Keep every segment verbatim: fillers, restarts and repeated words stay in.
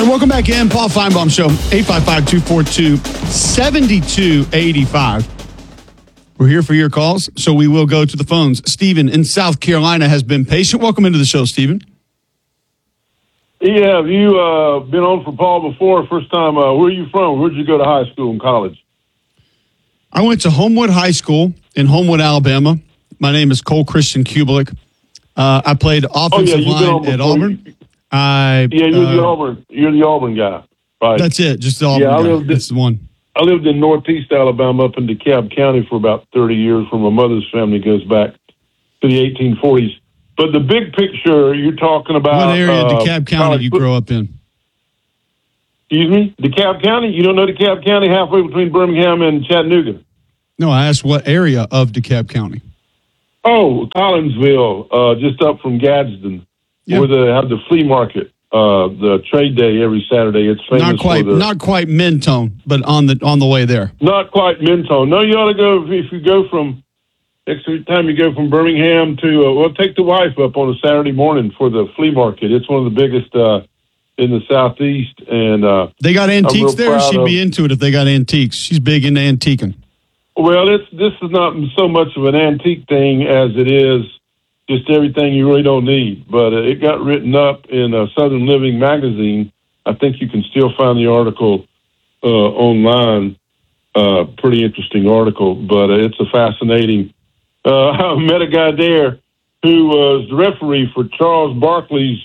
And welcome back in, Paul Feinbaum Show, eight five five, two four two, seven two eight five. We're here for your calls, so we will go to the phones. Stephen in South Carolina has been patient. Welcome into the show, Stephen. Yeah, have you uh, been on for Paul before? First time, uh, where are you from? Where did you go to high school and college? I went to Homewood High School in Homewood, Alabama. My name is Cole Christian Kubelik. Uh, I played offensive oh, yeah, line at Auburn. I, yeah, you're uh, the Auburn. You're the Auburn guy, right? That's it. Just the Auburn yeah, I guy. lived That's in, the one. I lived in Northeast Alabama, up in DeKalb County, for about thirty years. Where my mother's family goes back to the eighteen forties. But the big picture you're talking about. What area of uh, DeKalb County did you grow up in? Excuse me, DeKalb County. You don't know DeKalb County? Halfway between Birmingham and Chattanooga. No, I asked what area of DeKalb County. Oh, Collinsville, uh, just up from Gadsden, Yeah. where they have the flea market, uh, the trade day every Saturday. It's famous Not quite, for the, not quite Mentone, but on the on the way there. not quite Mentone. No, you ought to go if you go from next time you go from Birmingham to uh, well, take the wife up on a Saturday morning for the flea market. It's one of the biggest uh, in the southeast, and uh, They got I'm antiques real there. proud She'd of- be into it if they got antiques. She's big into antiquing. Well, it's this is not so much of an antique thing as it is just everything you really don't need. But uh, it got written up in uh, Southern Living magazine. I think you can still find the article uh, online. Uh, pretty interesting article, but uh, it's a fascinating. Uh, I met a guy there who was the referee for Charles Barkley's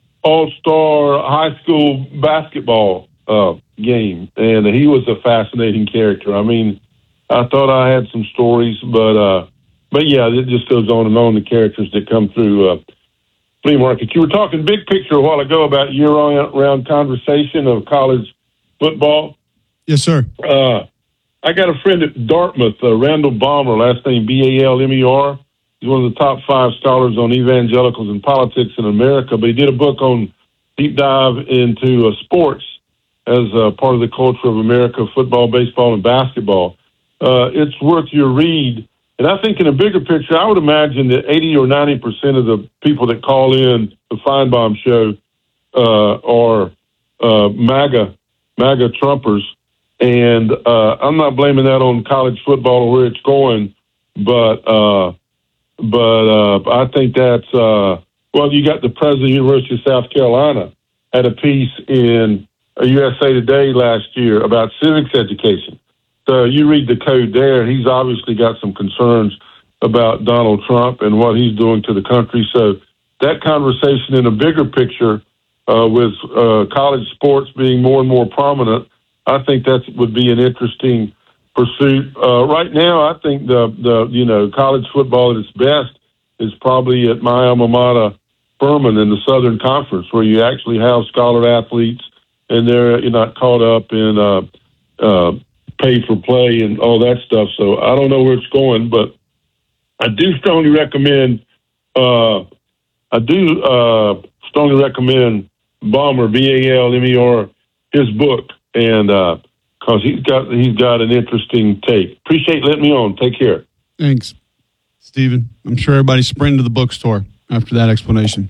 All-Star High School basketball uh, game, and he was a fascinating character. I mean, I thought I had some stories, but uh, but yeah, it just goes on and on, the characters that come through uh, flea market. You were talking big picture a while ago about year-round conversation of college football. Yes, sir. Uh, I got a friend at Dartmouth, uh, Randall Balmer, last name B A L M E R. He's one of the top five scholars on evangelicals and politics in America, but he did a book on deep dive into uh, sports as uh, part of the culture of America, football, baseball, and basketball. Uh, it's worth your read. And I think in a bigger picture, I would imagine that eighty or ninety percent of the people that call in the Feinbaum Show uh, are uh, MAGA, MAGA Trumpers. And uh, I'm not blaming that on college football or where it's going, but uh, but uh, I think that's, uh, well, you got the president of the University of South Carolina had a piece in U S A Today last year about civics education. So you read the code there. He's obviously got some concerns about Donald Trump and what he's doing to the country. So that conversation in a bigger picture uh, with uh, college sports being more and more prominent, I think that would be an interesting pursuit. Uh, right now, I think the, the you know college football at its best is probably at my alma mater, Furman, in the Southern Conference, where you actually have scholar athletes and they're you're not caught up in uh, uh, pay for play and all that stuff. So I don't know where it's going, but I do strongly recommend. Uh, I do uh, strongly recommend Balmer, B A L M E R, his book, and because uh, he's got he's got an interesting take. Appreciate letting me on. Take care. Thanks, Stephen. I'm sure everybody sprinted to the bookstore after that explanation.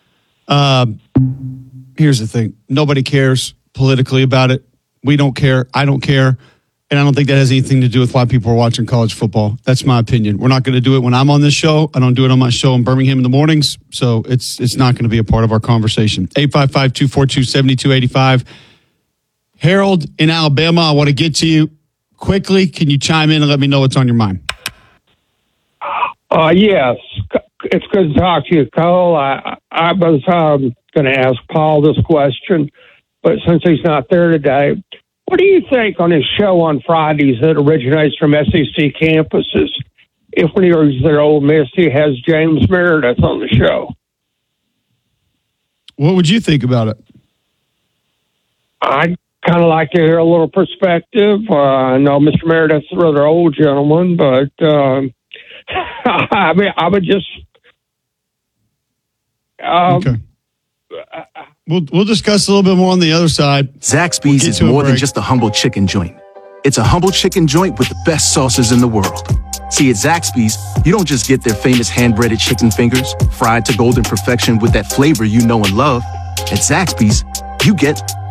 Uh, here's the thing: nobody cares politically about it. We don't care. I don't care. And I don't think that has anything to do with why people are watching college football. That's my opinion. We're not going to do it when I'm on this show. I don't do it on my show in Birmingham in the mornings. So it's it's not going to be a part of our conversation. eight five five, two four two, seven two eight five. Harold in Alabama, I want to get to you quickly. Can you chime in and let me know what's on your mind? Uh, yes. It's good to talk to you, Cole. I, I was um, going to ask Paul this question, but since he's not there today, what do you think on his show on Fridays that originates from S E C campuses? If when he was there, Ole Miss, he has James Meredith on the show. What would you think about it? I'd kind of like to hear a little perspective. Uh, I know Mister Meredith's a rather old gentleman, but um, I mean, I would just... Um, okay. We'll we'll discuss a little bit more on the other side. Zaxby's we'll is more than just a humble chicken joint. It's a humble chicken joint with the best sauces in the world. See, at Zaxby's, you don't just get their famous hand-breaded chicken fingers, fried to golden perfection with that flavor you know and love. At Zaxby's, you get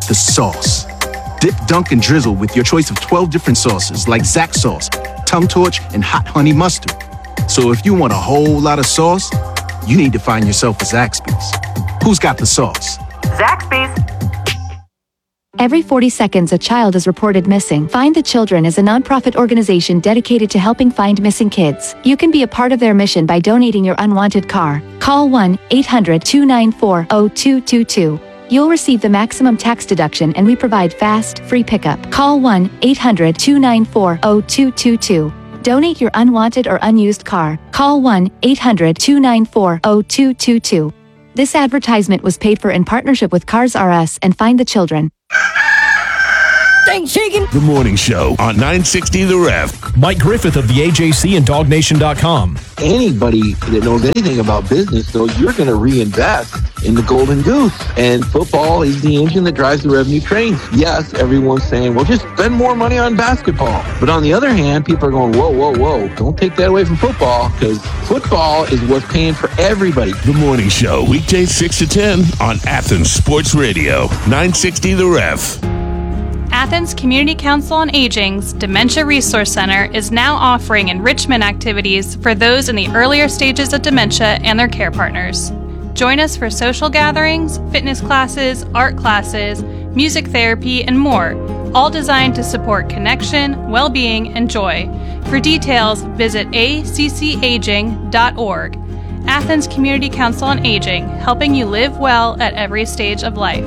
the sauce. Dip, dunk, and drizzle with your choice of twelve different sauces like Zax sauce, Tum Torch, and hot honey mustard. So if you want a whole lot of sauce, you need to find yourself a Zaxby's. Who's got the sauce? Zaxby's. Every forty seconds, a child is reported missing. Find the Children is a nonprofit organization dedicated to helping find missing kids. You can be a part of their mission by donating your unwanted car. Call one eight hundred two nine four zero two two two. You'll receive the maximum tax deduction, and we provide fast, free pickup. Call one eight hundred two nine four zero two two two. Donate your unwanted or unused car. Call one eight hundred two nine four zero two two two. This advertisement was paid for in partnership with Cars R Us and Find the Children. Thanks, Shakin'. The Morning Show on nine sixty The Ref. Mike Griffith of the A J C and Dog Nation dot com. Anybody that knows anything about business knows you're going to reinvest in the golden goose. And football is the engine that drives the revenue train. Yes, everyone's saying, well, just spend more money on basketball. But on the other hand, people are going, whoa, whoa, whoa, don't take that away from football, because football is what's paying for everybody. The Morning Show, weekdays six to ten on Athens Sports Radio, nine sixty The Ref. Athens Community Council on Aging's Dementia Resource Center is now offering enrichment activities for those in the earlier stages of dementia and their care partners. Join us for social gatherings, fitness classes, art classes, music therapy, and more, all designed to support connection, well-being, and joy. For details, visit a c c aging dot org. Athens Community Council on Aging, helping you live well at every stage of life.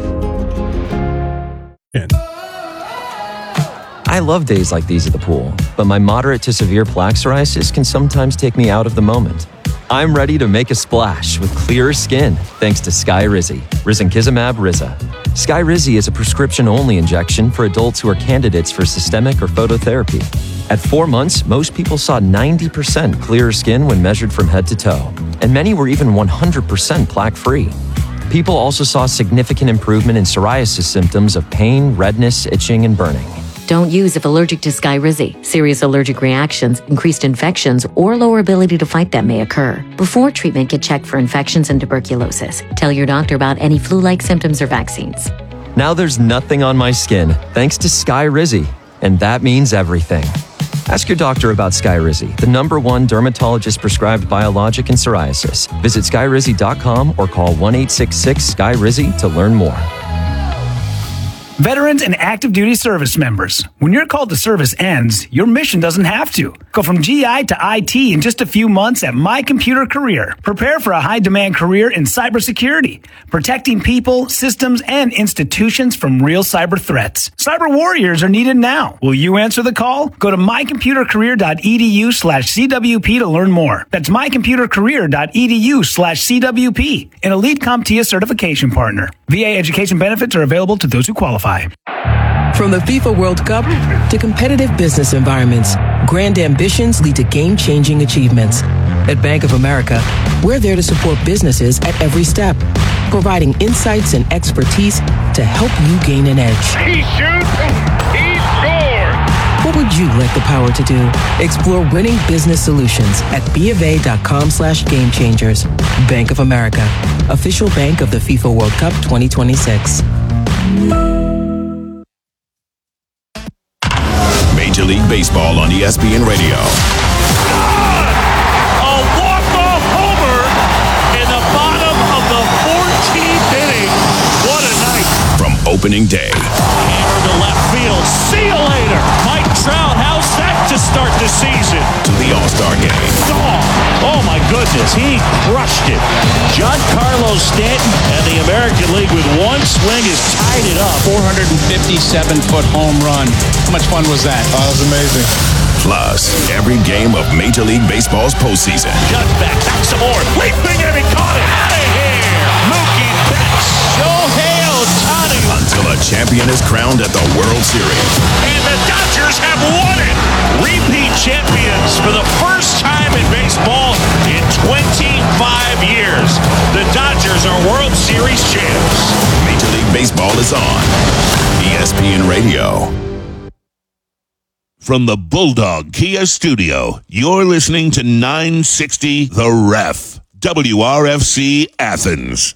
I love days like these at the pool, but my moderate to severe plaque psoriasis can sometimes take me out of the moment. I'm ready to make a splash with clearer skin thanks to Skyrizi, risankizumab Riza. Skyrizi is a prescription-only injection for adults who are candidates for systemic or phototherapy. At four months, most people saw ninety percent clearer skin when measured from head to toe, and many were even one hundred percent plaque-free. People also saw significant improvement in psoriasis symptoms of pain, redness, itching, and burning. Don't use if allergic to Skyrizi. Serious allergic reactions, increased infections, or lower ability to fight them may occur. Before treatment, get checked for infections and tuberculosis. Tell your doctor about any flu-like symptoms or vaccines. Now there's nothing on my skin thanks to Skyrizi, and that means everything. Ask your doctor about Skyrizi, the number one dermatologist-prescribed biologic in psoriasis. Visit skyrizi dot com or call one eight six six Sky Rizi to learn more. Veterans and active duty service members, when your call to service ends, your mission doesn't have to. Go from G I to I T in just a few months at My Computer Career. Prepare for a high-demand career in cybersecurity, protecting people, systems, and institutions from real cyber threats. Cyber warriors are needed now. Will you answer the call? Go to my computer career dot e d u slash c w p to learn more. That's my computer career dot e d u slash c w p, an Elite CompTIA certification partner. V A education benefits are available to those who qualify. From the FIFA World Cup to competitive business environments, grand ambitions lead to game-changing achievements. At Bank of America, we're there to support businesses at every step, providing insights and expertise to help you gain an edge. He shoots, he scores! What would you like the power to do? Explore winning business solutions at BofA.com slash game changers. Bank of America, official bank of the FIFA World Cup twenty twenty-six. Major League Baseball on E S P N Radio. A walk-off homer in the bottom of the fourteenth inning. What a night. From opening day. Hammer to left field. See you later. Mike Trout, how's that to start the season? To the All-Star game. Oh, oh my goodness, he crushed it. Giancarlo Stanton and the American League with one swing has tied it up. four hundred fifty-seven foot home run. How much fun was that? Oh, that was amazing. Plus, every game of Major League Baseball's postseason. Cut back, back some more. Leaping and he caught it. Out of here. Mookie Betts. Shohei Ohtani. Until a champion is crowned at the World Series. And the Dodgers have won it. Repeat champions for the first time in baseball in twenty-five years. The Dodgers are World Series champs. Major League Baseball is on E S P N Radio. From the Bulldog Kia Studio, you're listening to nine sixty The Ref, W R F C Athens.